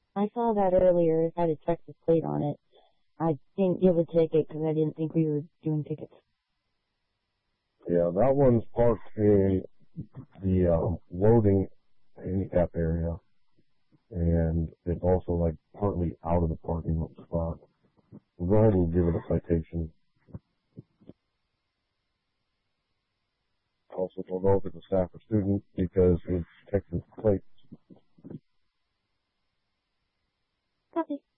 I saw that earlier. It had a Texas plate on it. I didn't give a ticket because I didn't think we were doing tickets. Yeah, that one's parked in the loading handicap area, and it's also like partly out of the parking spot. We'll go ahead and give it a citation. Also, don't know if it's a staff or student because it's Texas plates. Copy.